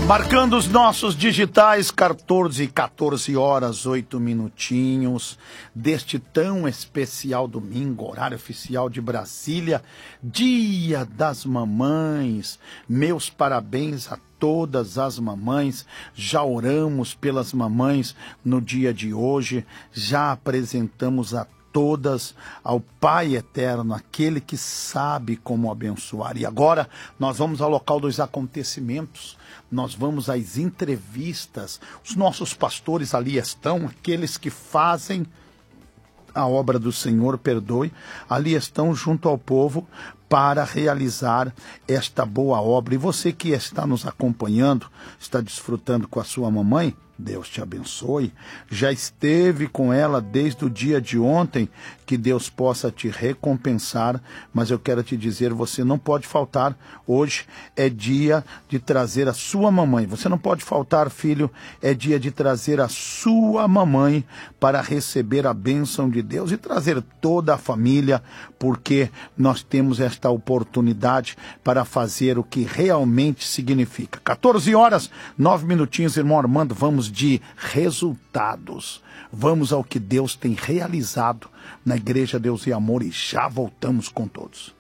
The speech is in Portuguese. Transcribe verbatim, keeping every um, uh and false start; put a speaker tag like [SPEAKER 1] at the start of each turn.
[SPEAKER 1] Marcando os nossos digitais, quatorze, quatorze horas, oito minutinhos, deste tão especial domingo, horário oficial de Brasília, Dia das Mamães. Meus parabéns a todas as mamães. Já oramos pelas mamães no dia de hoje, já apresentamos a todas ao Pai Eterno, aquele que sabe como abençoar. E agora nós vamos ao local dos acontecimentos, nós vamos às entrevistas. Os nossos pastores ali estão, aqueles que fazem a obra do Senhor, perdoe, ali estão junto ao povo para realizar esta boa obra. E você que está nos acompanhando, está desfrutando com a sua mamãe, Deus te abençoe. Já esteve com ela desde o dia de ontem, que Deus possa te recompensar. Mas eu quero te dizer, você não pode faltar. Hoje é dia de trazer a sua mamãe. Você não pode faltar, filho. É dia de trazer a sua mamãe para receber a bênção de Deus e trazer toda a família, porque nós temos esta oportunidade para fazer o que realmente significa. quatorze horas, nove minutinhos, irmão Armando, vamos de resultados. Vamos ao que Deus tem realizado na Igreja Deus e Amor e já voltamos com todos.